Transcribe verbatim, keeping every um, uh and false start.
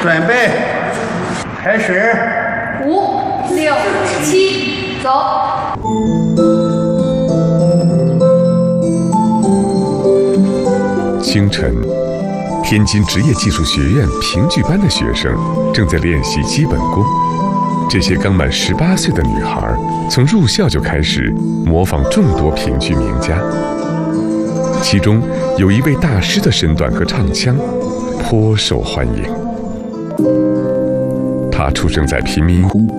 准备，开始。 五、六、七，走。 清晨，天津职业技术学院评剧班的学生正在练习基本功。这些刚满十八岁的女孩，从入校就开始模仿众多评剧名家。其中有一位大师的身段和唱腔颇受欢迎。他出生在贫民窟，